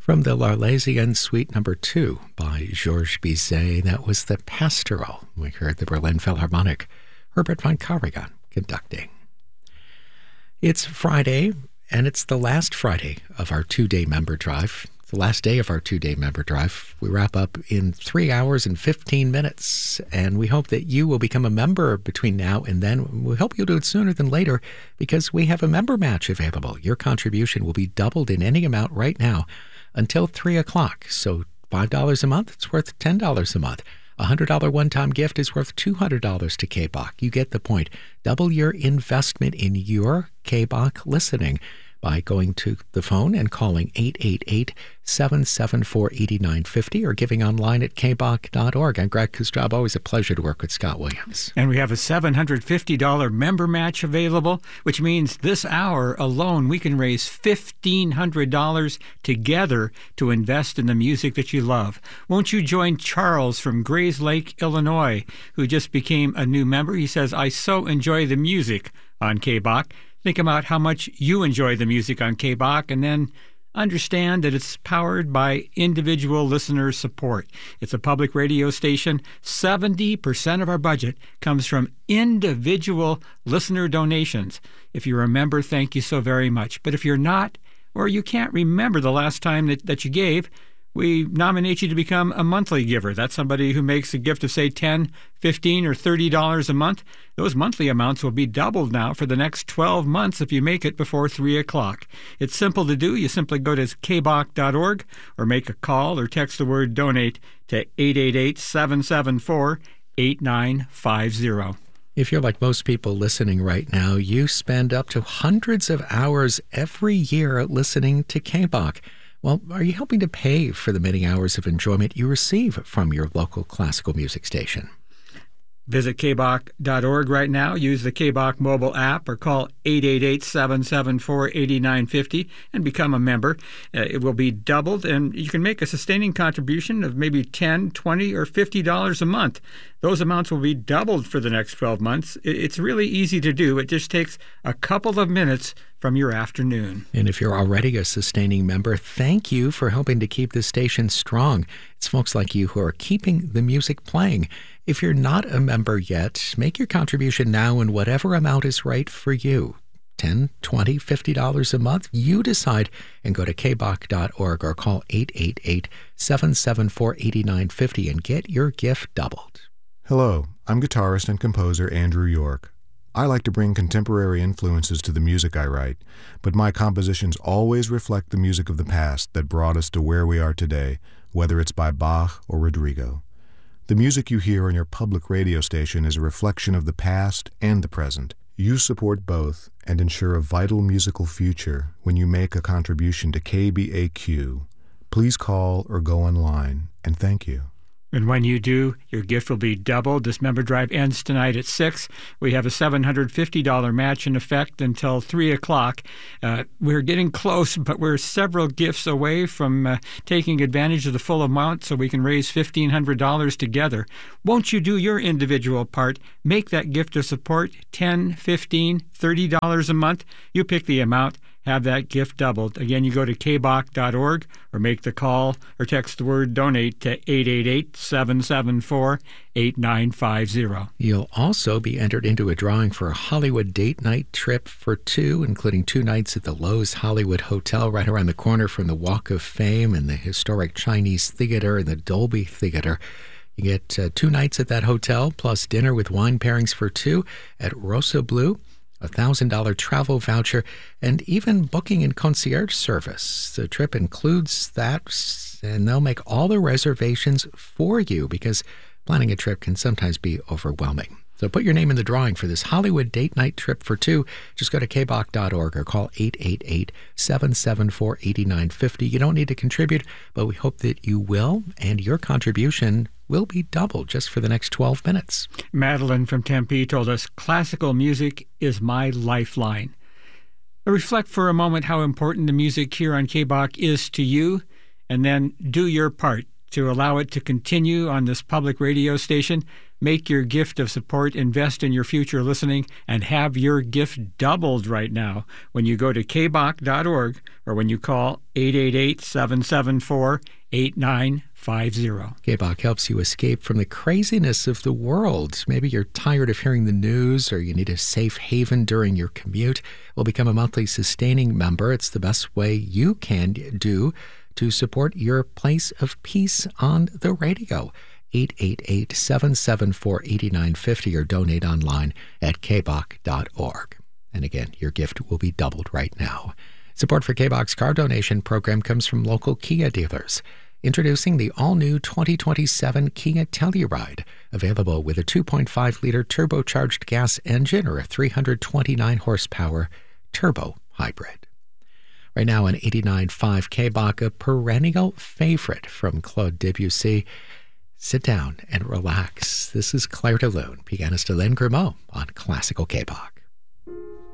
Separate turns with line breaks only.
From the L'Arlésienne Suite No. 2 by Georges Bizet, that was the Pastoral. We heard the Berlin Philharmonic, Herbert von Karajan conducting. It's Friday, and it's the last Friday of our two-day member drive. The last day of our two-day member drive. We wrap up in 3 hours and 15 minutes, and we hope that you will become a member between now and then. We hope you'll do it sooner than later because we have a member match available. Your contribution will be doubled in any amount right now until 3 o'clock. So $5 a month, it's worth $10 a month. A $100 one-time gift is worth $200 to KBOK. You get the point. Double your investment in your KBOK listening by going to the phone and calling 888-774-8950 or giving online at kbok.org. I'm Greg Kustrab. Always a pleasure to work with Scott Williams.
And we have a $750 member match available, which means this hour alone we can raise $1,500 together to invest in the music that you love. Won't you join Charles from Grays Lake, Illinois, who just became a new member? He says, I so enjoy the music on KBOK. Think about how much you enjoy the music on KBOK and then understand that it's powered by individual listener support. It's a public radio station. 70% of our budget comes from individual listener donations. If you're a member, thank you so very much. But if you're not, or you can't remember the last time that you gave, we nominate you to become a monthly giver. That's somebody who makes a gift of, say, $10, $15, or $30 a month. Those monthly amounts will be doubled now for the next 12 months if you make it before 3 o'clock. It's simple to do. You simply go to kbok.org or make a call or text the word donate to 888-774-8950.
If you're like most people listening right now, you spend up to hundreds of hours every year listening to KBOK. Well, are you helping to pay for the many hours of enjoyment you receive from your local classical music station?
Visit kbok.org right now. Use the KBOK mobile app or call 888-774-8950 and become a member. It will be doubled, and you can make a sustaining contribution of maybe $10, $20, or $50 a month. Those amounts will be doubled for the next 12 months. It's really easy to do. It just takes a couple of minutes from your afternoon.
And if you're already a sustaining member, thank you for helping to keep the station strong. It's folks like you who are keeping the music playing. If you're not a member yet, make your contribution now in whatever amount is right for you. $10, $20, $50 a month, you decide, and go to kbok.org or call 888-774-8950 and get your gift doubled.
Hello, I'm guitarist and composer Andrew York. I like to bring contemporary influences to the music I write, but my compositions always reflect the music of the past that brought us to where we are today, whether it's by Bach or Rodrigo. The music you hear on your public radio station is a reflection of the past and the present. You support both and ensure a vital musical future when you make a contribution to KBAQ. Please call or go online, and thank you.
And when you do, your gift will be doubled. This member drive ends tonight at 6. We have a $750 match in effect until 3 o'clock. We're getting close, but we're several gifts away from taking advantage of the full amount so we can raise $1,500 together. Won't you do your individual part? Make that gift of support $10, $15, $30 a month. You pick the amount. Have that gift doubled. Again, you go to kbok.org or make the call or text the word donate to 888-774-8950.
You'll also be entered into a drawing for a Hollywood date night trip for two, including 2 nights at the Loews Hollywood Hotel right around the corner from the Walk of Fame and the historic Chinese Theater and the Dolby Theater. You get 2 nights at that hotel, plus dinner with wine pairings for 2 at Rosa Blue, a $1,000 travel voucher, and even booking and concierge service. The trip includes that, and they'll make all the reservations for you because planning a trip can sometimes be overwhelming. So put your name in the drawing for this Hollywood date night trip for 2. Just go to kbok.org or call 888-774-8950. You don't need to contribute, but we hope that you will, and your contribution will be doubled just for the next 12 minutes.
Madeline from Tempe told us, classical music is my lifeline. Reflect for a moment how important the music here on KBOK is to you, and then do your part to allow it to continue on this public radio station. Make your gift of support, invest in your future listening, and have your gift doubled right now when you go to kbach.org or when you call 888-774-8950.
KBach helps you escape from the craziness of the world. Maybe you're tired of hearing the news or you need a safe haven during your commute. Well, become a monthly sustaining member. It's the best way you can do to support your place of peace on the radio. 888-774-8950 or donate online at kbach.org. And again, your gift will be doubled right now. Support for KBach's car donation program comes from local Kia dealers. Introducing the all-new 2027 Kia Telluride, available with a 2.5-liter turbocharged gas engine or a 329-horsepower turbo hybrid. Right now on 89.5 KBach, a perennial favorite from Claude Debussy. Sit down and relax. This is Claire de Lune, pianist Hélène Grimaud on Classical KBach.